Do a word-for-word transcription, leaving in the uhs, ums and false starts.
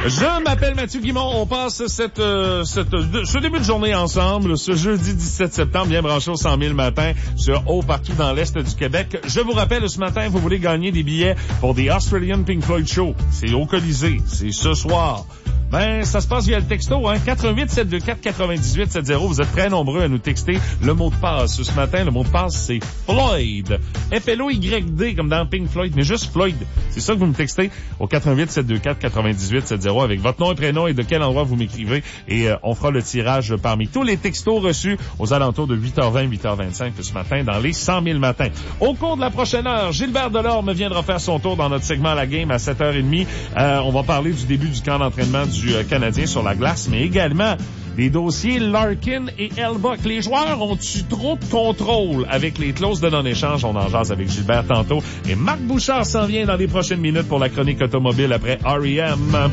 Je m'appelle Mathieu Guimond. On passe cette, euh, cette, ce début de journée ensemble, ce jeudi dix-sept septembre, bien branché au cent mille matin sur haut partout dans l'Est du Québec. Je vous rappelle, ce matin, vous voulez gagner des billets pour The Australian Pink Floyd Show. C'est au Colisée. C'est ce soir. Ben, ça se passe via le texto, hein. quatre un huit, sept deux quatre, neuf huit sept zéro. Vous êtes très nombreux à nous texter le mot de passe. Ce matin, le mot de passe, c'est Floyd. F L O Y D, comme dans Pink Floyd, mais juste Floyd. C'est ça que vous me textez au quatre un huit, sept deux quatre, neuf huit sept zéro avec votre nom et prénom et de quel endroit vous m'écrivez. Et euh, on fera le tirage parmi tous les textos reçus aux alentours de huit heures vingt, huit heures vingt-cinq ce matin dans les cent mille matins. Au cours de la prochaine heure, Gilbert Delorme viendra faire son tour dans notre segment La Game à sept heures trente. Euh, on va parler du début du camp d'entraînement du euh, Canadien sur la glace, mais également les dossiers Larkin et Hellebuyck. Les joueurs ont-tu trop de contrôle avec les clauses de non-échange? On en jase avec Gilbert tantôt. Et Marc Bouchard s'en vient dans les prochaines minutes pour la chronique automobile après R E M.